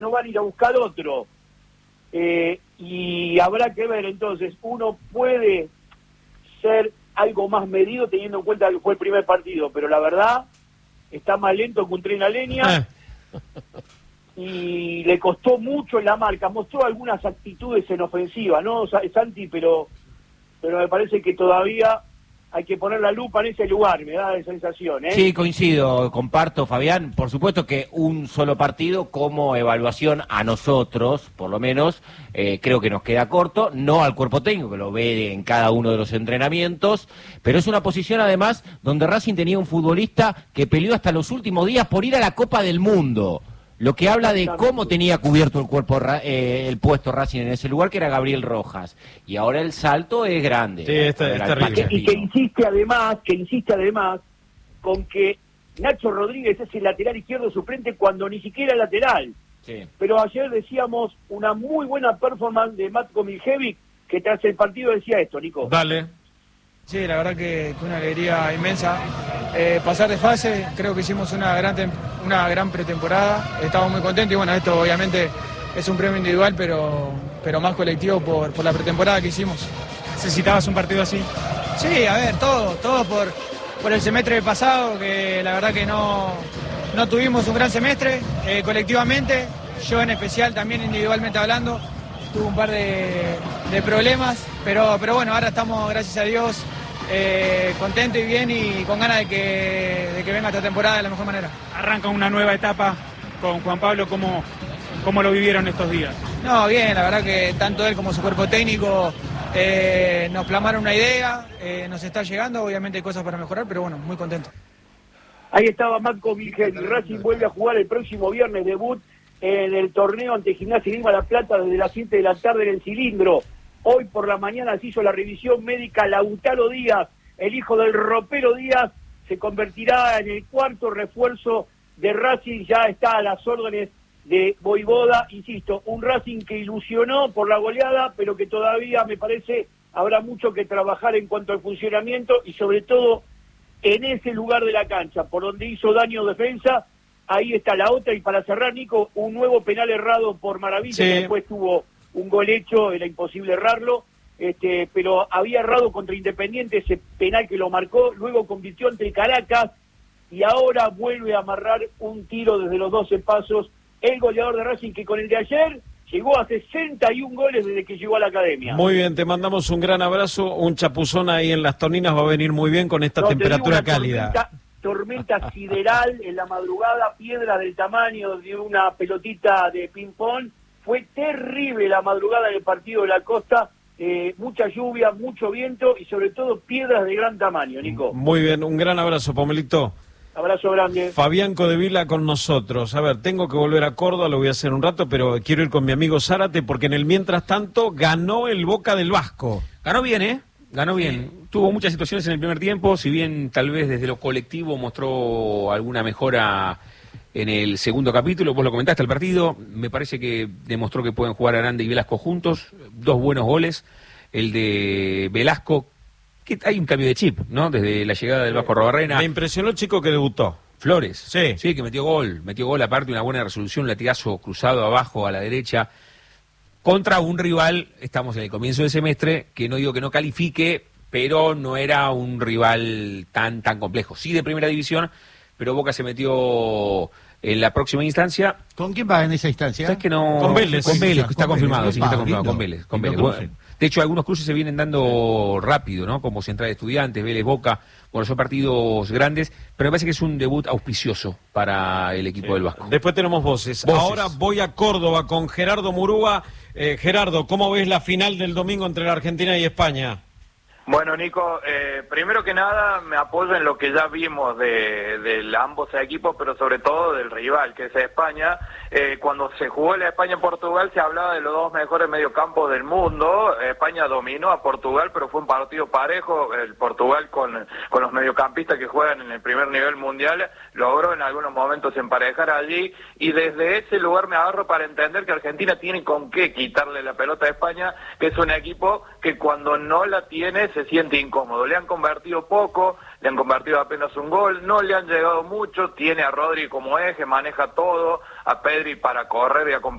no van a ir a buscar otro. Y habrá que ver, entonces, uno puede ser algo más medido teniendo en cuenta que fue el primer partido, pero la verdad está más lento que un tren a leña y le costó mucho en la marca. Mostró algunas actitudes en ofensiva, ¿no, Santi? Pero me parece que todavía hay que poner la lupa en ese lugar, me da esa sensación, ¿eh? Sí, coincido, comparto, Fabián. Por supuesto que un solo partido como evaluación a nosotros, por lo menos, creo que nos queda corto, no al cuerpo técnico, que lo ve en cada uno de los entrenamientos, pero es una posición además donde Racing tenía un futbolista que peleó hasta los últimos días por ir a la Copa del Mundo. Lo que habla de cómo tenía cubierto el puesto Racing en ese lugar, que era Gabriel Rojas. Y ahora el salto es grande. Sí, es terrible. Y que insiste además con que Nacho Rodríguez es el lateral izquierdo suplente cuando ni siquiera es lateral. Sí. Pero ayer decíamos una muy buena performance de Matko Miljevic, que tras el partido decía esto, Nico. Dale. Sí, la verdad que una alegría inmensa. Pasar de fase, creo que hicimos una gran pretemporada, estamos muy contentos y bueno, esto obviamente es un premio individual, pero más colectivo por la pretemporada que hicimos. ¿Necesitabas un partido así? Sí, a ver, todo por el semestre pasado, que la verdad que no tuvimos un gran semestre colectivamente, yo en especial también individualmente hablando, tuve un par de problemas, pero bueno, ahora estamos, gracias a Dios, contentos y bien y con ganas de que venga esta temporada de la mejor manera. Arranca una nueva etapa con Juan Pablo, ¿cómo lo vivieron estos días? No, bien, la verdad que tanto él como su cuerpo técnico nos plasmaron una idea, nos está llegando, obviamente hay cosas para mejorar, pero bueno, muy contento. Ahí estaba Matko Miljevic. Racing vuelve a jugar el próximo viernes, debut en el torneo ante Gimnasia y Grima La Plata desde las 7 de la tarde en el Cilindro. Hoy por la mañana se hizo la revisión médica. Lautaro Díaz, el hijo del ropero Díaz, se convertirá en el cuarto refuerzo de Racing. Ya está a las órdenes de Voivoda, insisto, un Racing que ilusionó por la goleada, pero que todavía me parece habrá mucho que trabajar en cuanto al funcionamiento y sobre todo en ese lugar de la cancha, por donde hizo daño defensa. Ahí está la otra, y para cerrar, Nico, un nuevo penal errado por Maravilla, sí. Que después tuvo un gol hecho, era imposible errarlo, pero había errado contra Independiente ese penal que lo marcó, luego convirtió ante Caracas, y ahora vuelve a amarrar un tiro desde los 12 pasos, el goleador de Racing, que con el de ayer llegó a 61 goles desde que llegó a la academia. Muy bien, te mandamos un gran abrazo, un chapuzón ahí en las Toninas va a venir muy bien con esta temperatura cálida. Tormenta sideral en la madrugada, piedras del tamaño de una pelotita de ping-pong. Fue terrible la madrugada del partido de la Costa, mucha lluvia, mucho viento y sobre todo piedras de gran tamaño, Nico. Muy bien, un gran abrazo, Pomelito. Abrazo grande. Fabián Codevila con nosotros. A ver, tengo que volver a Córdoba, lo voy a hacer un rato, pero quiero ir con mi amigo Zárate porque en el mientras tanto ganó el Boca del Vasco. Ganó bien, ¿eh? Ganó bien. Tuvo muchas situaciones en el primer tiempo, si bien tal vez desde lo colectivo mostró alguna mejora en el segundo capítulo. Vos lo comentaste, el partido, me parece que demostró que pueden jugar Aranda y Velasco juntos, dos buenos goles. El de Velasco, que hay un cambio de chip, ¿no? Desde la llegada del Vasco Arrobarrena. Me impresionó el chico que debutó. Flores. Sí. Sí, que metió gol aparte, una buena resolución, un latigazo cruzado abajo a la derecha. Contra un rival, estamos en el comienzo del semestre, que no digo que no califique, pero no era un rival tan complejo. Sí de primera división, pero Boca se metió en la próxima instancia. ¿Con quién va en esa instancia? ¿Sabes que no? Con Vélez. Con Vélez, que está confirmado, sí, que está Lindo. confirmado, con Vélez. Lindo Bueno, de hecho, algunos cruces se vienen dando rápido, ¿no? Como Central de Estudiantes, Vélez, Boca. Bueno, son partidos grandes, pero me parece que es un debut auspicioso para el equipo del Vasco. Después tenemos voces. Ahora voy a Córdoba con Gerardo Murúa. Gerardo, ¿cómo ves la final del domingo entre la Argentina y España? Bueno, Nico, primero que nada me apoyo en lo que ya vimos de ambos equipos, pero sobre todo del rival, que es España. Cuando se jugó la España-Portugal se hablaba de los dos mejores mediocampos del mundo. España dominó a Portugal, pero fue un partido parejo. El Portugal con los mediocampistas que juegan en el primer nivel mundial logró en algunos momentos emparejar allí, y desde ese lugar me agarro para entender que Argentina tiene con qué quitarle la pelota a España, que es un equipo que cuando no la tiene se siente incómodo. Le han convertido poco, le han convertido apenas un gol, no le han llegado mucho, tiene a Rodri como eje, maneja todo, a Pedri para correr y acompañar